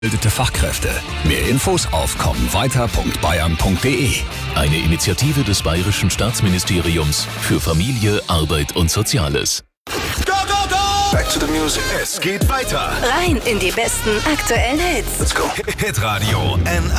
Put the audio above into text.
Gebildete Fachkräfte. Mehr Infos auf kommweiter.bayern.de. Eine Initiative des Bayerischen Staatsministeriums für Familie, Arbeit und Soziales. Go, go, go! Back to the music. Es geht weiter. Rein in die besten aktuellen Hits. Let's go. Hitradio N1.